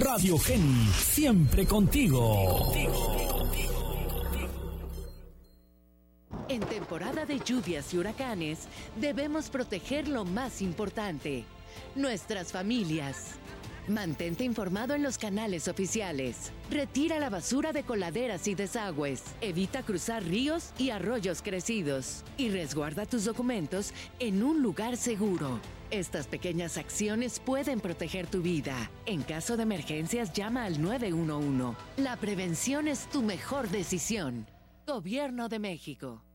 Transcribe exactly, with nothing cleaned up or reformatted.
Radio Geni, siempre contigo. En temporada de lluvias y huracanes, debemos proteger lo más importante, nuestras familias. Mantente informado en los canales oficiales. Retira la basura de coladeras y desagües. Evita cruzar ríos y arroyos crecidos. Y resguarda tus documentos en un lugar seguro. Estas pequeñas acciones pueden proteger tu vida. En caso de emergencias, llama al nueve uno uno. La prevención es tu mejor decisión. Gobierno de México.